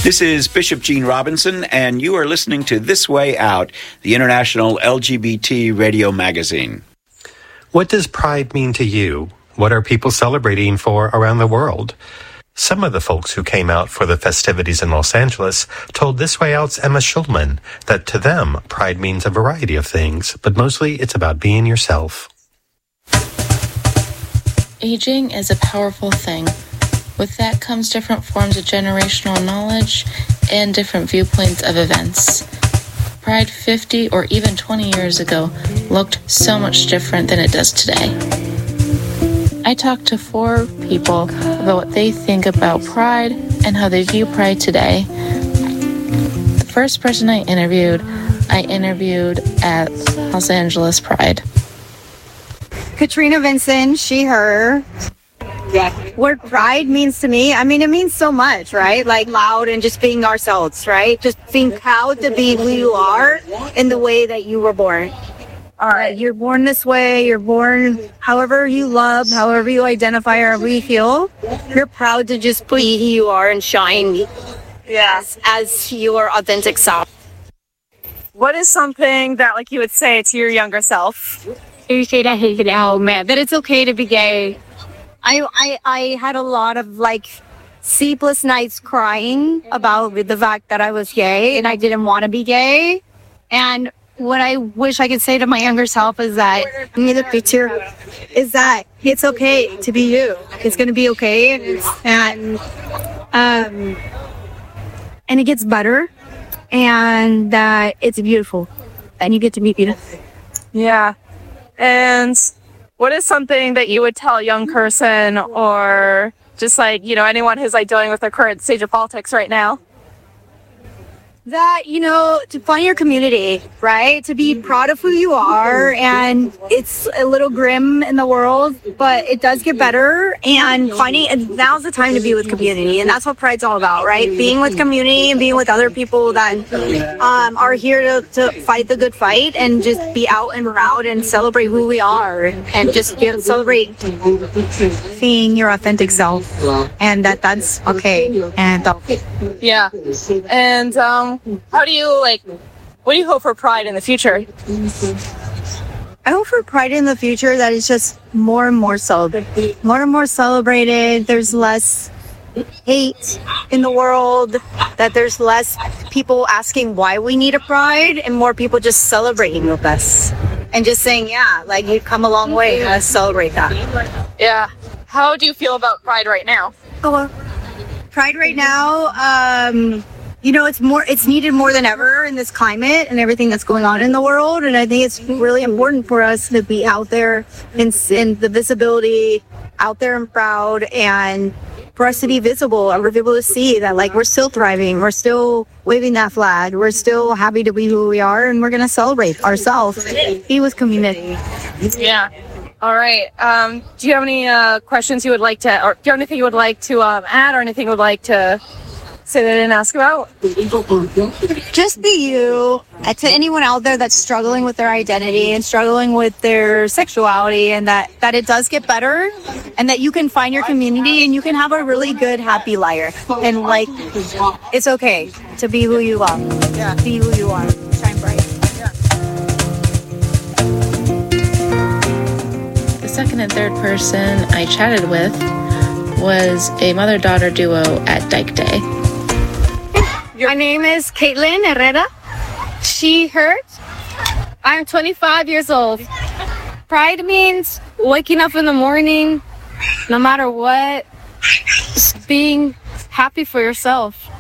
This is Bishop Gene Robinson, and you are listening to This Way Out, the international LGBT radio magazine. What does Pride mean to you? What are people celebrating for around the world? Some of the folks who came out for the festivities in Los Angeles told This Way Out's Emma Schulman that to them, Pride means a variety of things, but mostly it's about being yourself. Aging is a powerful thing. With that comes different forms of generational knowledge and different viewpoints of events. Pride 50 or even 20 years ago looked so much different than it does today. I talked to 4 people about what they think about Pride and how they view Pride today. The first person I interviewed at Los Angeles Pride. Katrina Vincent, she, her. What Pride means to me, I mean, it means so much, right? Like loud and just being ourselves, right? Just being proud to be who you are in the way that you were born. You're born this way, you're born however you love, however you identify, however you feel. You're proud to just be who you are and shine as your authentic self. What is something that like you would say to your younger self? You say that, oh man, that it's okay to be gay. I had a lot of like sleepless nights crying about the fact that I was gay and I didn't want to be gay. And what I wish I could say to my younger self is that in the future is that it's okay to be you. It's going to be okay. And it gets better and that it's beautiful and you get to meet beautiful. Yeah. And what is something that you would tell a young person or just like, you know, anyone who's like dealing with the current stage of politics right now? That, you know, to find your community, right? To be proud of who you are. And it's a little grim in the world, but it does get better. And now's the time to be with community. And that's what Pride's all about, right? Being with community and being with other people that are here to fight the good fight and just be out and proud and celebrate who we are and just celebrate being your authentic self. And that's okay. And yeah. And how do you what do you hope for Pride in the future? I hope for Pride in the future that it's just more and more celebrated. There's less hate in the world, that there's less people asking why we need a Pride and more people just celebrating with us and just saying, yeah, like you've come a long way, let's celebrate that. Yeah. How do you feel about Pride right now? Pride right now, you know, it's needed more than ever in this climate and everything that's going on in the world. And I think it's really important for us to be out there in the visibility, out there and proud, and for us to be visible and for people to see that, like, we're still thriving. We're still waving that flag. We're still happy to be who we are. And we're going to celebrate ourselves, be with community. Yeah. All right. Do you have any questions you would like to, or do you have anything you would like to add or anything you would like to say that I didn't ask about? Just be you. To anyone out there that's struggling with their identity and struggling with their sexuality, and that it does get better and that you can find your community and you can have a really good, happy life. And like, it's okay to be who you are. Yeah. Be who you are. Shine bright. The second and third person I chatted with was a mother-daughter duo at Dyke Day. My name is Caitlin Herrera. She, her. I'm 25 years old. Pride means waking up in the morning, no matter what, just being happy for yourself.